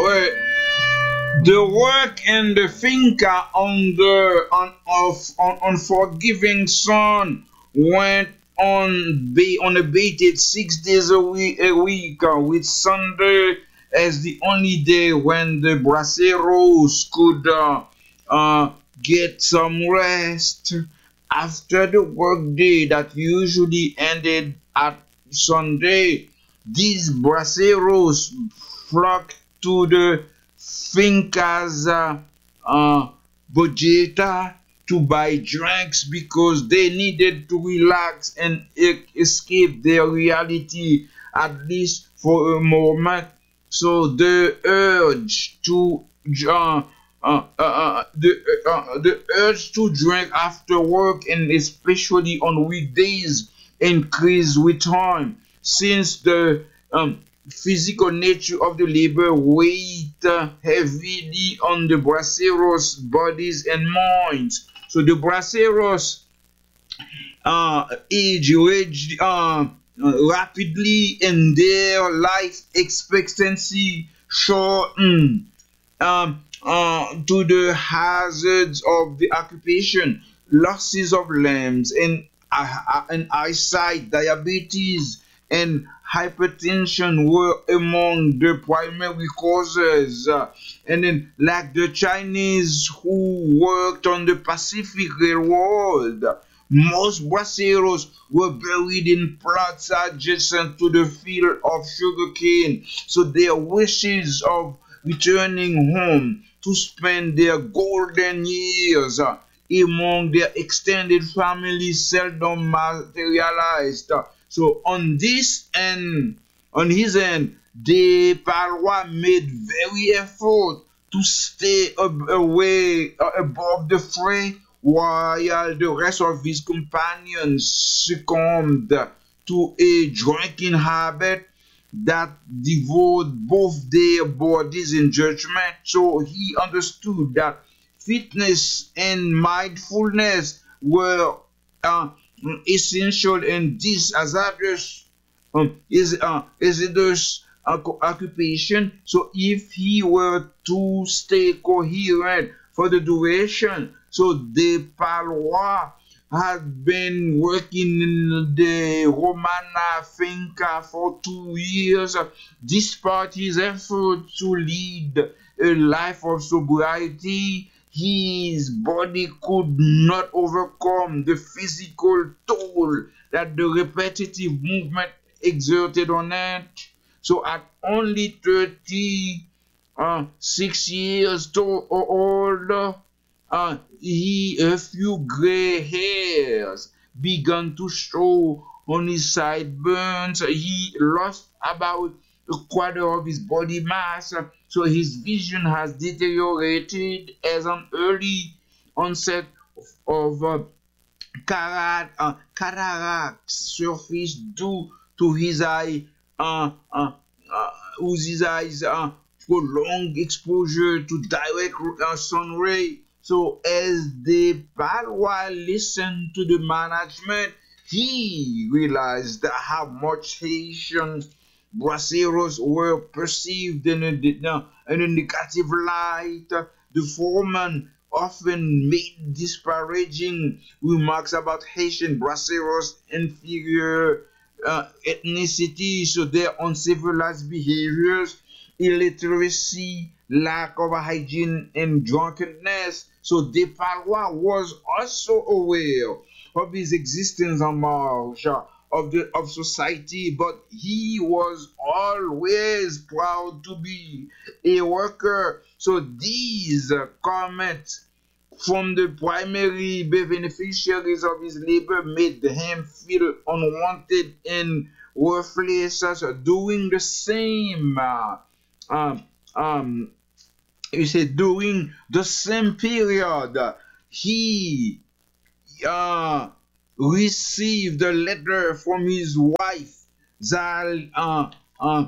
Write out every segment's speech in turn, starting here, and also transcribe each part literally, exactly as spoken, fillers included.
were the work in the finca on the on of on, unforgiving sun went on be unabated six days a week a week uh, with Sunday as the only day when the braceros could uh, uh, get some rest after the workday that usually ended at Sunday. These braceros flocked to the fincas uh, uh, bodega to buy drinks because they needed to relax and e- escape their reality at least for a moment. So the urge to uh, uh, uh, uh, the uh, uh, the urge to drink after work and especially on weekdays increase with time since the um, physical nature of the labor weighed uh, heavily on the braceros' bodies and minds. So the braceros uh, age aged uh, rapidly and their life expectancy shortened um, uh, to the hazards of the occupation, losses of limbs and, uh, uh, and eyesight, diabetes, and hypertension were among the primary causes. Uh, and then, like the Chinese who worked on the Pacific Railroad, most braceros were buried in plots adjacent to the field of sugarcane. So their wishes of returning home to spend their golden years uh, among their extended family seldom materialized. So on this end, on his end, De Valois made very effort to stay ab- away uh, above the fray, while the rest of his companions succumbed to a drinking habit that devoured both their bodies and judgment. So he understood that fitness and mindfulness were uh, essential in this hazardous um, is uh, hazardous occu- occupation. So if he were to stay coherent for the duration, so De Valois had been working in the Romana finca for two years, despite his effort to lead a life of sobriety. His body could not overcome the physical toll that the repetitive movement exerted on it. So at only thirty, uh, six years to- old, uh, he a few gray hairs began to show on his sideburns. He lost about a quarter of his body mass, so his vision has deteriorated as an early onset of uh, cara- uh, cataracts surfaced due to his eye, uh, uh, uh, whose his eyes uh, prolonged exposure to direct uh, sun ray. So as the Valois listened to the management, he realized how much Haitian braceros were perceived in a, in a negative light. The foreman often made disparaging remarks about Haitian braceros' inferior uh, ethnicity, so their uncivilized behaviors, illiteracy, lack of hygiene, and drunkenness. So De Valois was also aware of his existence en marge uh, of the of society, but he was always proud to be a worker. So these uh, comments from the primary beneficiaries of his labor made him feel unwanted and worthless, so doing the same. Uh, um, um, you say during the same period, uh, he uh, received a letter from his wife, Zal, uh, uh,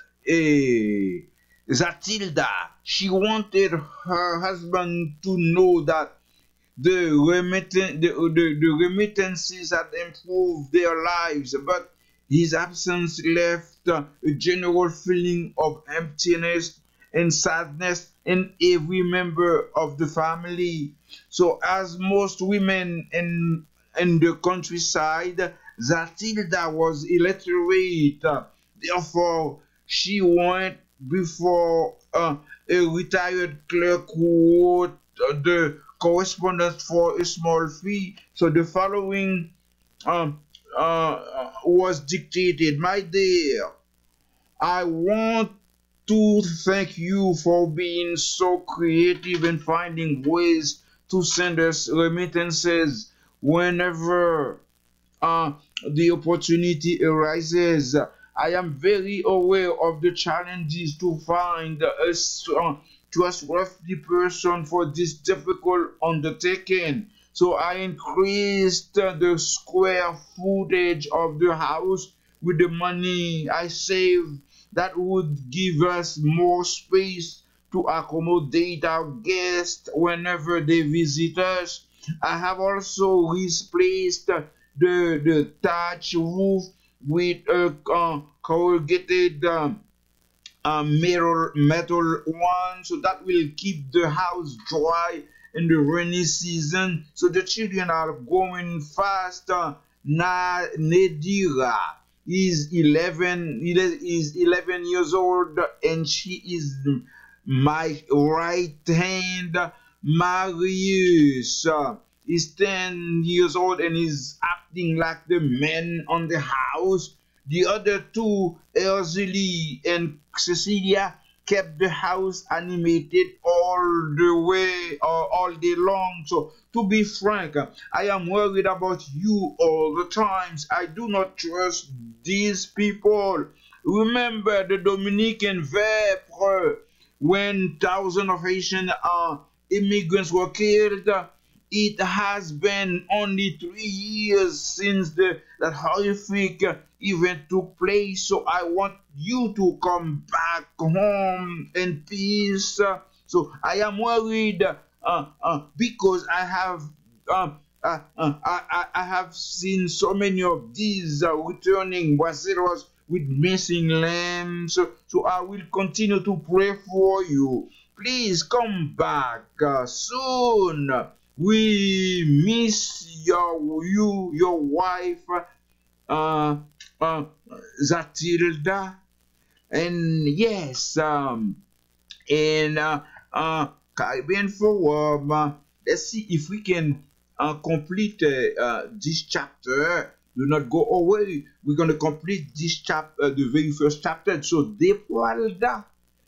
eh, Zatilda. She wanted her husband to know that the, remittance, the, the, the remittances had improved their lives, but his absence left uh, a general feeling of emptiness and sadness in every member of the family. So, as most women in in the countryside, Zatilda was illiterate. Therefore, she went before uh, a retired clerk who wrote uh, the correspondence for a small fee. So the following um, uh, was dictated. My dear, I want to thank you for being so creative and finding ways to send us remittances whenever uh, the opportunity arises. I am very aware of the challenges to find a strong, trustworthy person for this difficult undertaking. So I increased the square footage of the house with the money I saved. That would give us more space to accommodate our guests whenever they visit us. I have also replaced the, the thatch roof with a uh, corrugated um, uh, metal, metal one, so that will keep the house dry in the rainy season. So the children are going fast. Uh, Na Nedira is eleven is eleven years old, and she is my right hand. Marius uh, is ten years old and is acting like the man on the house. The other two, Erzili and Cecilia, kept the house animated all the way, uh, all day long. So, to be frank, I am worried about you all the times. I do not trust these people. Remember the Dominican Vepre, when thousands of Haitian uh, immigrants were killed. It has been only three years since the, that horrific event took place, so I want you to come back home in peace. So I am worried uh, uh, because I have uh, uh, uh, I, I have seen so many of these uh, returning Brasileños with missing limbs. So, so I will continue to pray for you. Please come back uh, soon. We miss your you your wife uh, uh, Zatilda, and yes, um, in uh, uh, Caribbean Forum. Uh, let's see if we can uh, complete uh, uh, this chapter. Do not go away. We're going to complete this chapter, uh, the very first chapter. So, Depualda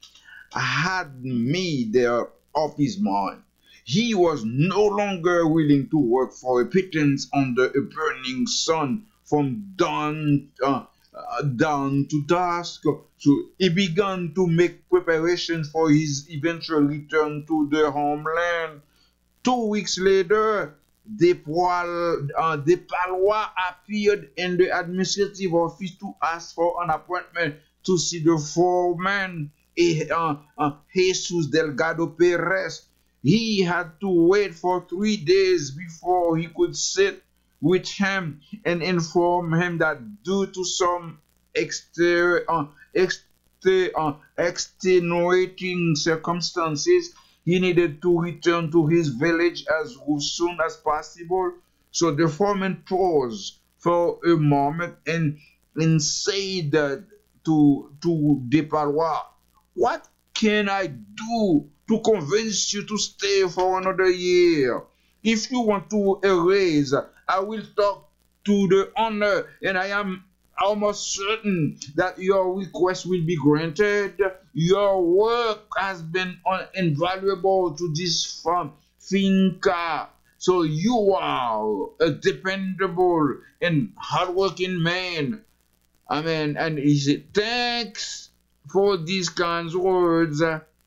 had made uh, up his mind. He was no longer willing to work for a pittance under a burning sun from dawn uh, uh, down to dusk. So he began to make preparations for his eventual return to the homeland. Two weeks later, Despoil, uh, Despalois appeared in the administrative office to ask for an appointment to see the foreman, uh, uh, Jesus Delgado Perez. He had to wait for three days before he could sit with him and inform him that due to some exter- uh, exter- uh, extenuating circumstances, he needed to return to his village as soon as possible. So the foreman paused for a moment and, and said uh, to, to Despalois, "What can I do to convince you to stay for another year? If you want to erase, I will talk to the owner, and I am almost certain that your request will be granted. Your work has been invaluable to this farm, finca. So you are a dependable and hardworking man." I mean, and he said, "Thanks for these kinds words,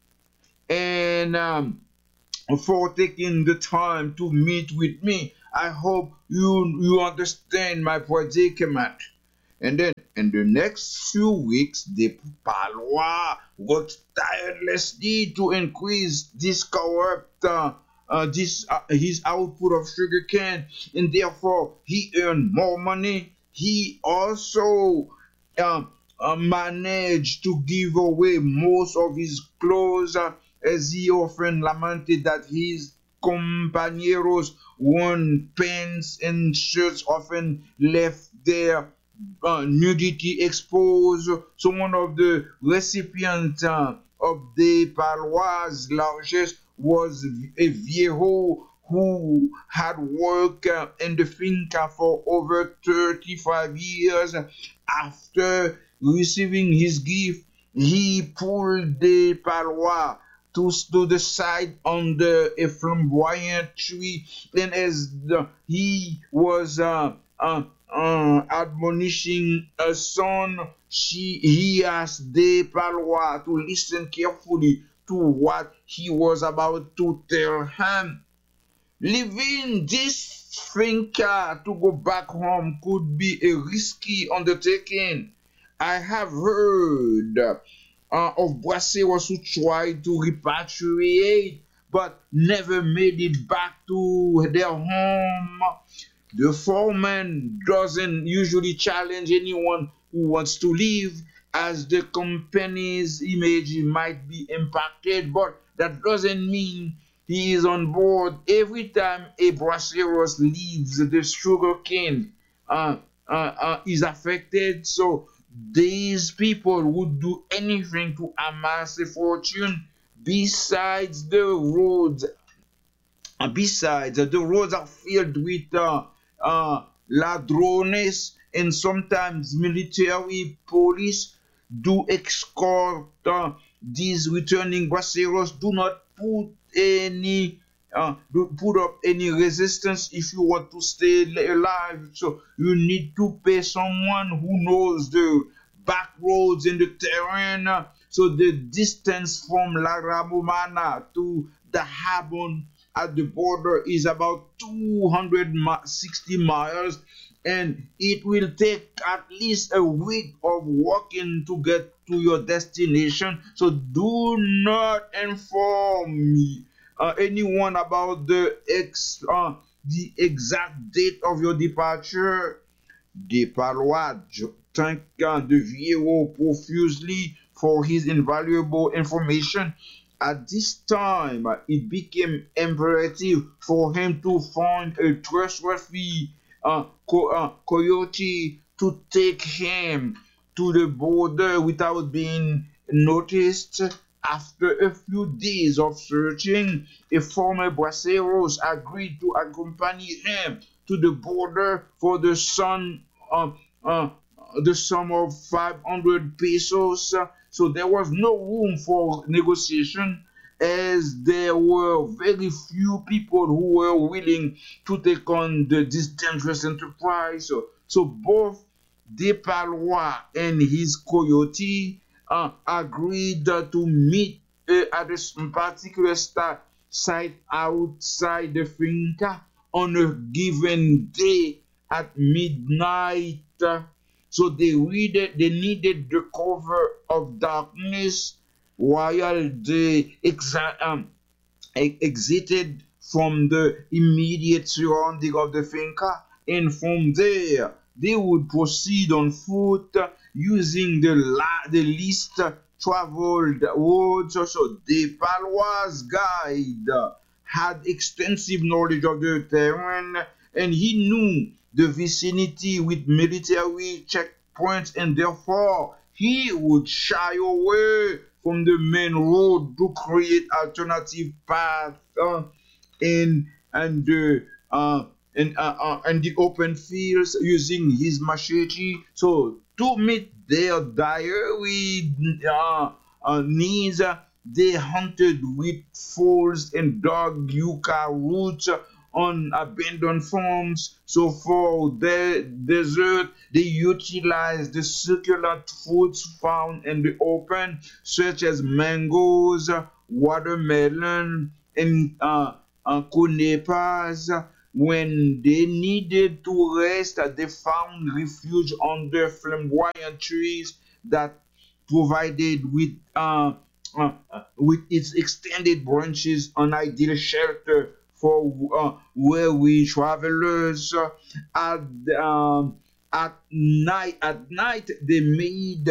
and um, for taking the time to meet with me. I hope you you understand my predicament." And then in the next few weeks, Despalois worked tirelessly to increase this corrupt uh, uh, this uh, his output of sugarcane, and therefore he earned more money. He also um, uh, managed to give away most of his clothes, uh, as he often lamented that his compañeros worn pants and shirts often left their uh, nudity exposed. So one of the recipients uh, of the Palois largesse was a viejo who had worked uh, in the finca for over thirty-five years. After receiving his gift, he pulled the Palois to, to the side under a flamboyant tree. Then, as the, he was uh, uh, uh, admonishing a son, she he asked the Palois to listen carefully to what he was about to tell him. Leaving this finca to go back home could be a risky undertaking. I have heard uh, of Braceros who tried to repatriate but never made it back to their home. The foreman doesn't usually challenge anyone who wants to leave, as the company's image might be impacted, but that doesn't mean he is on board. Every time a Braceros leaves, the sugar cane uh, uh, uh, is affected. So these people would do anything to amass a fortune. Besides the roads, uh, besides uh, the roads are filled with uh, uh, ladrones, and sometimes military police do escort uh, these returning braceros. Do not put any uh, do put up any resistance if you want to stay alive. So you need to pay someone who knows the back roads in the terrain. So the distance from La Ramomana to the Habon at the border is about two hundred sixty miles, and it will take at least a week of walking to get to your destination. So do not inform me, uh, anyone about the ex uh, the exact date of your departure. De Palois thanked the Viejo profusely for his invaluable information. At this time, it became imperative for him to find a trustworthy uh, co uh, coyote to take him to the border without being noticed. After a few days of searching, a former Braceros agreed to accompany him to the border for the sum, uh, uh, the sum of five hundred pesos. So there was no room for negotiation, as there were very few people who were willing to take on the, this dangerous enterprise. So, so both De Palois and his coyote uh, agreed uh, to meet uh, at a particular start, site outside the finca on a given day at midnight. Uh, so they needed, they needed the cover of darkness while they exa um, exited from the immediate surrounding of the finca, and from there they would proceed on foot uh, using the la the least uh, traveled roads. So the Palois guide uh, had extensive knowledge of the terrain, and he knew the vicinity with military checkpoints, and therefore he would shy away from the main road to create alternative paths uh, in and uh, uh, in, uh, uh, in the open fields using his machete. So to meet their diary uh, uh, needs, uh, they hunted with foals and dug yucca roots on abandoned farms. So for the desert, they utilized the succulent fruits found in the open, such as mangoes, watermelon, and uh, uh, conepas. When they needed to rest, they found refuge under flamboyant trees that provided with uh, uh, uh, with its extended branches an ideal shelter for uh, weary travelers. Uh, at um, at night, at night they made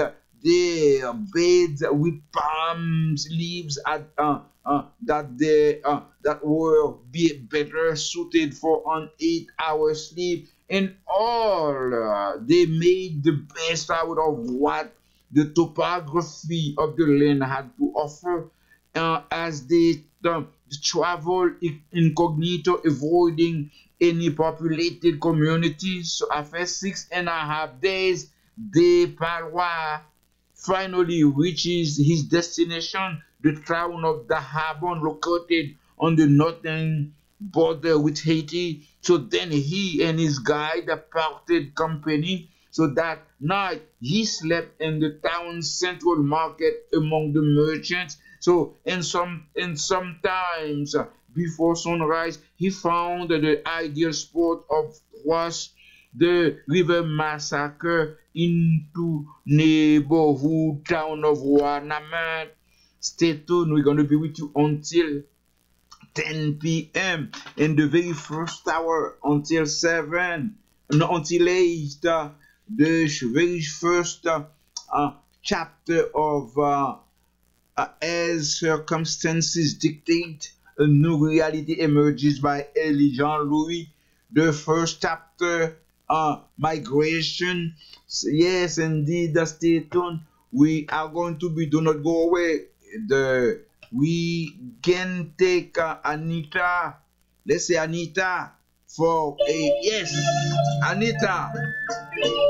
the beds with palm leaves at, uh, uh, that they uh, that were be better suited for an eight-hour sleep, and all uh, they made the best out of what the topography of the land had to offer, uh, as they uh, travel incognito, avoiding any populated communities. So after six and a half days, De Palois finally reaches his destination, the town of Dahabon, located on the northern border with Haiti. So then he and his guide parted company. So that night he slept in the town's central market among the merchants. So and some and sometimes uh, before sunrise, he found the ideal spot of cross the river massacre into neighborhood town of Wanaman. Stay tuned. We're gonna be with you until ten p m in the very first hour until seven, no, until eight. Uh, the very first uh, uh, chapter of uh, uh, As Circumstances Dictate, a New Reality Emerges by Elie Jean Louis. The first chapter, uh, Migration. So yes, indeed, uh, stay tuned. We are going to be, do not go away. The We can take uh, Anita. Let's say Anita for a yes, Anita.